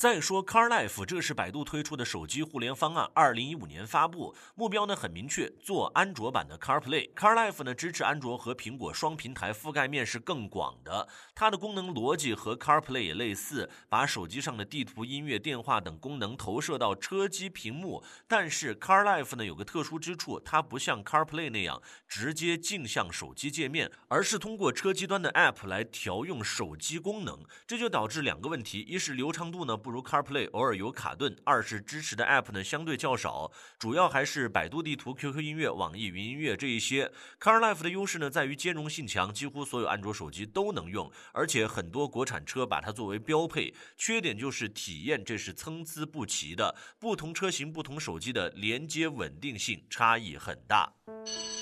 再说 CarLife， 这是百度推出的手机互联方案，2015年发布，目标呢很明确，做安卓版的 CarPlay。CarLife 呢支持安卓和苹果双平台，覆盖面是更广的。它的功能逻辑和 CarPlay 也类似，把手机上的地图、音乐、电话等功能投射到车机屏幕。但是 CarLife 呢有个特殊之处，它不像 CarPlay 那样直接镜像手机界面，而是通过车机端的 App 来调用手机功能。这就导致两个问题：一是流畅度呢不如 CarPlay， 偶尔有卡顿；二是支持的 App 呢相对较少，主要还是百度地图、QQ 音乐、网易云音乐这一些。CarLife 的优势呢在于兼容性强，几乎所有安卓手机都能用，而且很多国产车把它作为标配。缺点就是体验这是参差不齐的，不同车型、不同手机的连接稳定性差异很大。